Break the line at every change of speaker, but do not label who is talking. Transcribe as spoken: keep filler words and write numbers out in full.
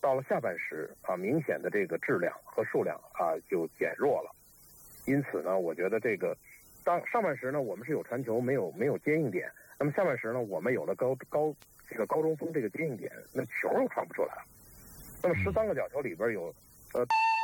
到了下半时啊，明显的这个质量和数量啊就减弱了。因此呢，我觉得这个当上半时呢，我们是有传球，没有没有接应点。那么下半时呢，我们有了高高这个高中锋这个接应点，那球又传不出来了。那么十三个角球里边有呃。